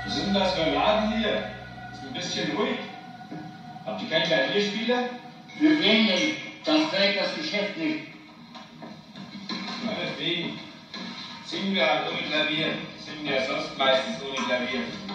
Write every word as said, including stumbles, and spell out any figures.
Was ist denn das für ein Laden hier? Ist ein bisschen ruhig. Habt ihr keinen Klavierspieler? Wir gehen nicht, dann trägt das Geschäft nicht. Meinetwegen. Singen wir halt ohne Klavier. Singen ja sonst meistens ohne Klavier.